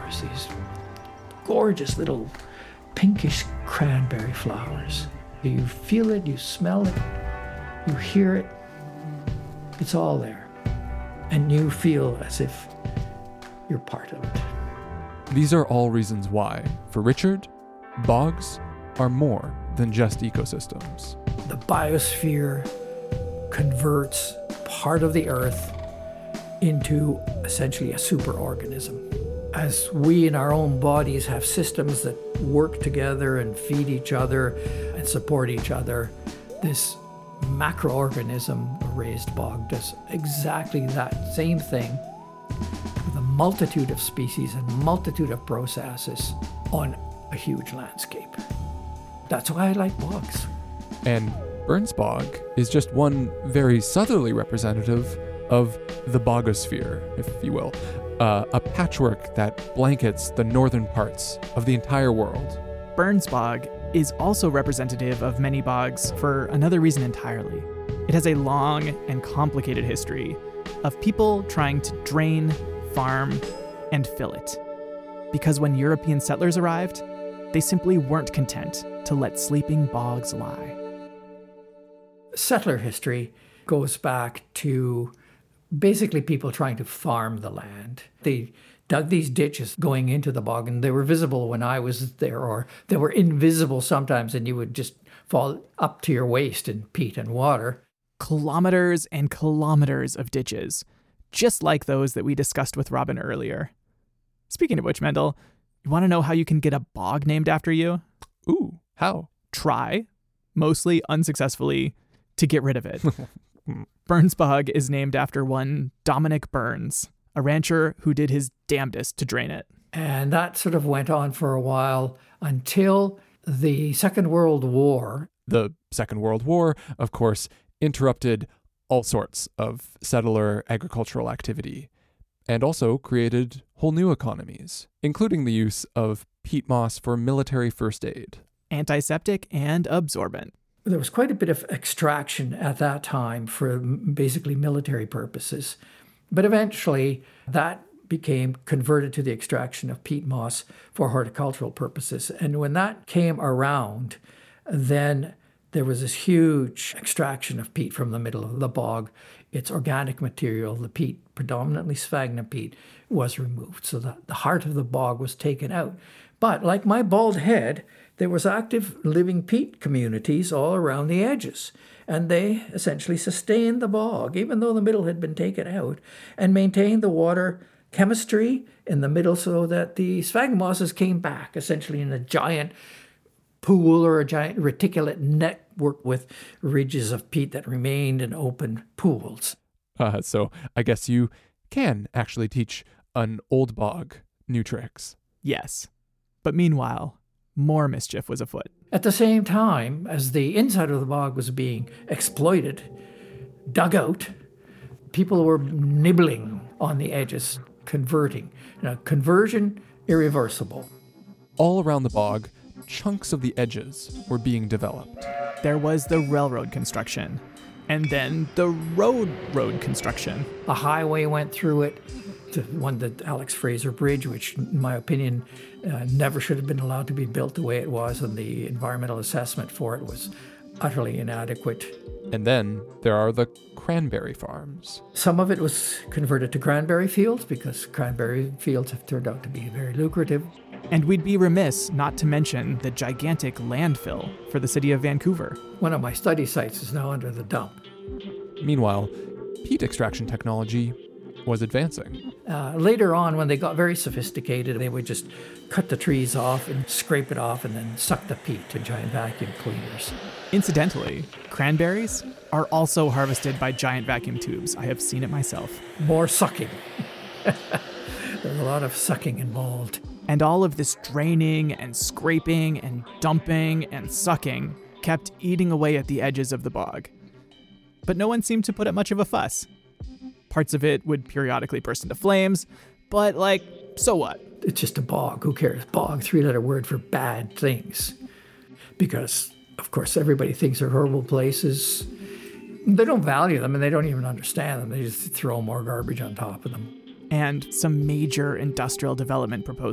flowers, these gorgeous little pinkish cranberry flowers. You feel it, you smell it, you hear it. It's all there. And you feel as if you're part of it. These are all reasons why, for Richard, bogs are more than just ecosystems. The biosphere converts part of the earth into essentially a superorganism. As we in our own bodies have systems that work together and feed each other and support each other, this macroorganism, a raised bog, does exactly that same thing with a multitude of species and multitude of processes on a huge landscape. That's why I like bogs. And Burns Bog is just one very southerly representative of the bogosphere, if you will, a patchwork that blankets the northern parts of the entire world. Burns Bog is also representative of many bogs for another reason entirely. It has a long and complicated history of people trying to drain, farm, and fill it. Because when European settlers arrived, they simply weren't content to let sleeping bogs lie. Settler history goes back to basically people trying to farm the land. They dug these ditches going into the bog, and they were visible when I was there, or they were invisible sometimes, and you would just fall up to your waist in peat and water. Kilometers and kilometers of ditches, just like those that we discussed with Robin earlier. Speaking of which, Mendel, you want to know how you can get a bog named after you? Ooh, how? Try, mostly unsuccessfully, to get rid of it. Burns Bog is named after one Dominic Burns, a rancher who did his damnedest to drain it. And that sort of went on for a while until the Second World War. The Second World War, of course, interrupted all sorts of settler agricultural activity and also created whole new economies, including the use of peat moss for military first aid. Antiseptic and absorbent. There was quite a bit of extraction at that time for basically military purposes. But eventually, that became converted to the extraction of peat moss for horticultural purposes. And when that came around, then there was this huge extraction of peat from the middle of the bog. Its organic material, the peat, predominantly sphagnum peat, was removed. So the heart of the bog was taken out. But like my bald head, there was active living peat communities all around the edges. And they essentially sustained the bog, even though the middle had been taken out, and maintained the water chemistry in the middle so that the sphagnum mosses came back, essentially in a giant pool or a giant reticulate network with ridges of peat that remained in open pools. So I guess you can actually teach an old bog new tricks. Yes. But meanwhile, more mischief was afoot. At the same time as the inside of the bog was being exploited, dug out, people were nibbling on the edges, converting. Conversion, irreversible. All around the bog, chunks of the edges were being developed. There was the railroad construction, and then the road construction. A highway went through it, the one, the Alex Fraser Bridge, which in my opinion never should have been allowed to be built the way it was, and the environmental assessment for it was utterly inadequate. And then there are the cranberry farms. Some of it was converted to cranberry fields because cranberry fields have turned out to be very lucrative. And we'd be remiss not to mention the gigantic landfill for the city of Vancouver. One of my study sites is now under the dump. Meanwhile, peat extraction technology was advancing. Later on, when they got very sophisticated, they would just cut the trees off and scrape it off and then suck the peat to giant vacuum cleaners. Incidentally, cranberries are also harvested by giant vacuum tubes. I have seen it myself. More sucking. There's a lot of sucking involved. And all of this draining and scraping and dumping and sucking kept eating away at the edges of the bog. But no one seemed to put up much of a fuss. Parts of it would periodically burst into flames, but so what? It's just a bog. Who cares? Bog, three-letter word for bad things. Because, of course, everybody thinks they're horrible places. They don't value them, and they don't even understand them. They just throw more garbage on top of them. And some major industrial development proposals